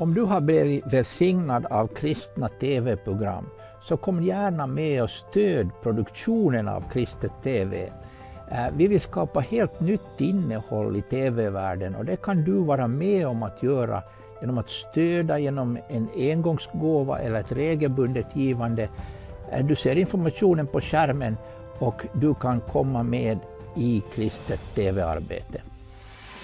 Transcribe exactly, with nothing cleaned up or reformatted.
Om du har blivit välsignad av kristna tv-program så kom gärna med och stöd produktionen av Kristet T V. Vi vill skapa helt nytt innehåll i tv-världen och det kan du vara med om att göra genom att stödja genom en engångsgåva eller ett regelbundet givande. Du ser informationen på skärmen och du kan komma med i Kristet T V-arbete.